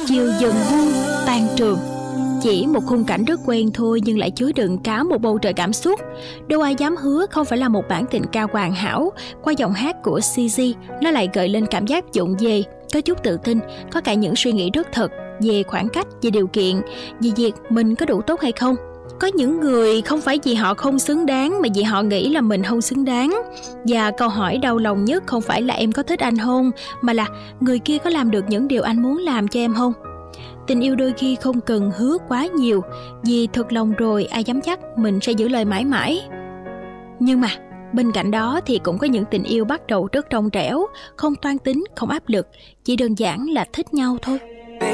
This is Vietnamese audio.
chiều dần buông tan trường. Chỉ một khung cảnh rất quen thôi nhưng lại chứa đựng cả một bầu trời cảm xúc. Đâu ai dám hứa không phải là một bản tình ca hoàn hảo. Qua giọng hát của CZ, nó lại gợi lên cảm giác vụng về, có chút tự tin, có cả những suy nghĩ rất thật về khoảng cách, về điều kiện, về việc mình có đủ tốt hay không. Có những người không phải vì họ không xứng đáng mà vì họ nghĩ là mình không xứng đáng. Và câu hỏi đau lòng nhất không phải là em có thích anh không, mà là người kia có làm được những điều anh muốn làm cho em không. Tình yêu đôi khi không cần hứa quá nhiều, vì thật lòng rồi ai dám chắc mình sẽ giữ lời mãi mãi. Nhưng mà bên cạnh đó thì cũng có những tình yêu bắt đầu rất trong trẻo, không toan tính, không áp lực, chỉ đơn giản là thích nhau thôi.